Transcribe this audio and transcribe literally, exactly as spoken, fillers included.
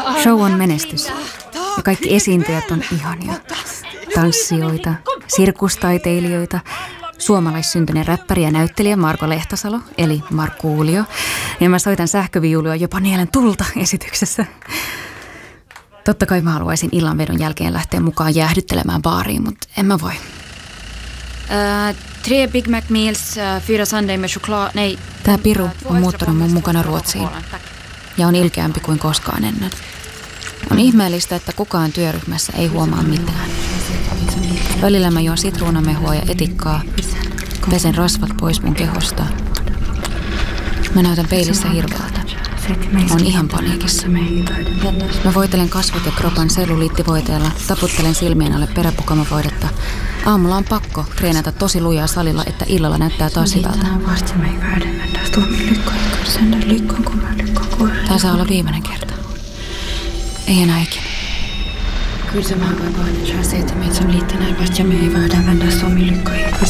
Show on menestys ja kaikki esiintyjät on ihania. Tanssijoita, sirkustaiteilijoita, suomalaissyntyinen räppäri ja näyttelijä Marko Lehtasalo, eli Markkuulio. Ja mä soitan sähköviulua jopa nielen tulta esityksessä. Totta kai mä haluaisin illanvedon jälkeen lähteä mukaan jäähdyttelemään baariin, mutta en mä voi. Uh, tre Big Mac meals, uh, fyra sundae med choklad, nej. Tää piru on muuttanut mun mukana Ruotsiin ja on ilkeämpi kuin koskaan ennen. On ihmeellistä, että kukaan työryhmässä ei huomaa mitään. Välillä mä juon sitruunamehua ja etikkaa, pesen rasvat pois mun kehosta. Mä näytän peilissä hirveältä. On ihan paniikissa. Mä voitelen kasvot ja kropan selluliittivoiteella, taputtelen silmien alle peräpukamavoidetta. Aamulla on pakko treenata tosi lujaa salilla, että illalla näyttää taas hyvältä. Tää saa olla viimeinen kerta. Ei enää ikinä. Kyllä se vaan voi vain, että sä meitä som liten här, vart jag med i världen vända som i lycka.